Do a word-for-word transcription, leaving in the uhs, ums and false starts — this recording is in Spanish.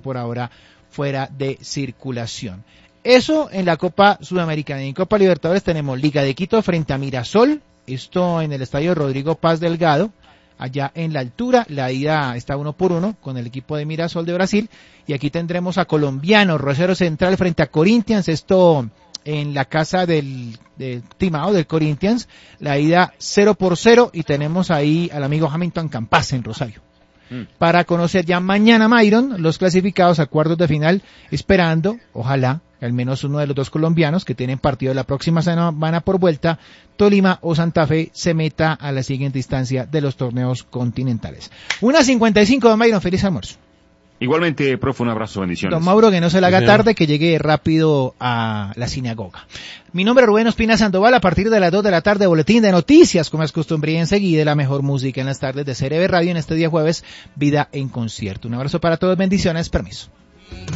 por ahora fuera de circulación. Eso en la Copa Sudamericana. En Copa Libertadores tenemos Liga de Quito frente a Mirasol, esto en el estadio Rodrigo Paz Delgado, allá en la altura. La ida está uno por uno con el equipo de Mirasol de Brasil, y aquí tendremos a Colombiano, Rosario Central frente a Corinthians, esto en la casa del, del Timao, del Corinthians, la ida cero por cero, y tenemos ahí al amigo Hamilton Campas en Rosario. Mm. Para conocer ya mañana, Myron, los clasificados a cuartos de final, esperando, ojalá, al menos uno de los dos colombianos que tienen partido la próxima semana por vuelta, Tolima o Santa Fe, se meta a la siguiente instancia de los torneos continentales. una cincuenta y cinco, don Myron, feliz almuerzo. Igualmente, profe, un abrazo, bendiciones. Don Mauro, que no se le haga tarde, que llegue rápido a la sinagoga. Mi nombre es Rubén Ospina Sandoval. A partir de las dos de la tarde, boletín de noticias, como es costumbre, y enseguida la mejor música en las tardes de C R V Radio en este día jueves, Vida en Concierto. Un abrazo para todos, bendiciones, permiso.